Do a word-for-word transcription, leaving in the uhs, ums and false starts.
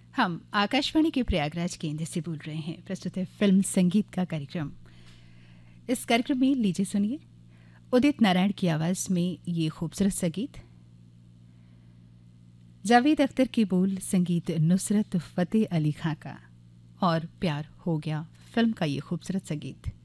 हम आकाशवाणी के प्रयागराज केंद्र से बोल रहे हैं। प्रस्तुत है फिल्म संगीत का कार्यक्रम। इस कार्यक्रम में लीजिए सुनिए उदित नारायण की आवाज में ये खूबसूरत सा गीत। जावेद अख्तर की बोल, संगीत नुसरत फतेह अली खां का, और प्यार हो गया फिल्म का ये खूबसूरत सा गीत।